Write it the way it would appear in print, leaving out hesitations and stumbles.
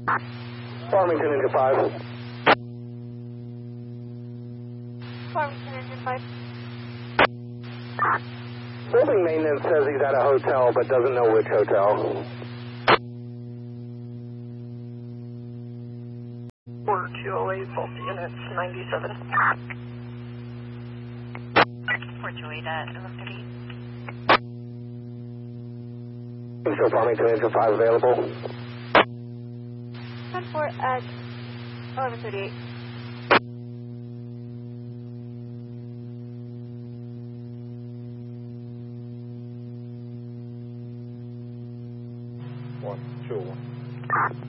Farmington Engine 5. Farmington Engine 5. Building maintenance says he's at a hotel, but doesn't know which hotel. 4208, both units, 97. 428 at 11:30. Show Farmington Engine 5 available. 10-4 at 11:38. One, 201.